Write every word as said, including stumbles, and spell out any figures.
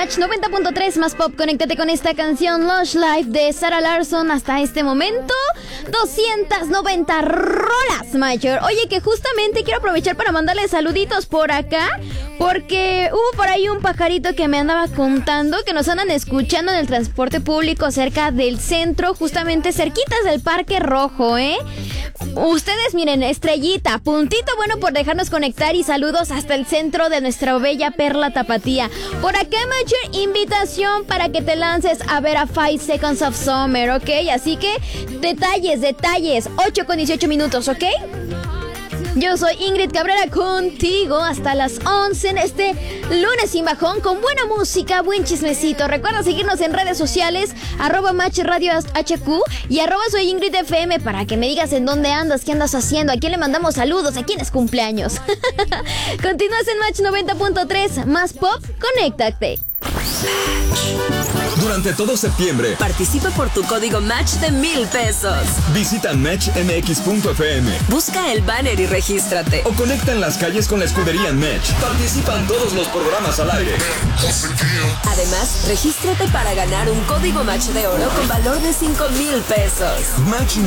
Match noventa punto tres más pop, conéctate con esta canción Lush Life de Sarah Larsson. Hasta este momento, doscientas noventa rolas, Mayor. Oye, que justamente quiero aprovechar para mandarle saluditos por acá, porque hubo por ahí un pajarito que me andaba contando que nos andan escuchando en el transporte público cerca del centro, justamente cerquitas del Parque Rojo, ¿eh? Ustedes miren, estrellita, puntito bueno por dejarnos conectar y saludos hasta el centro de nuestra bella perla tapatía. Por acá, Mayor, invitación para que te lances a ver a Five Seconds of Summer, ¿ok? Así que detalles, detalles, ocho con dieciocho minutos, ¿ok? Yo soy Ingrid Cabrera contigo hasta las once en este lunes sin bajón, con buena música, buen chismecito. Recuerda seguirnos en redes sociales, arroba Match Radio H Q y arroba soy Ingrid F M para que me digas en dónde andas, qué andas haciendo, a quién le mandamos saludos, a quién es cumpleaños. Continúas en Match noventa punto tres, más pop, conéctate. Durante todo septiembre, participa por tu código Match de mil pesos. Visita match m x punto f m. Busca el banner y regístrate. O conecta en las calles con la escudería Match. Participan todos los programas al aire. Además, regístrate para ganar un código Match de oro con valor de cinco mil pesos. Match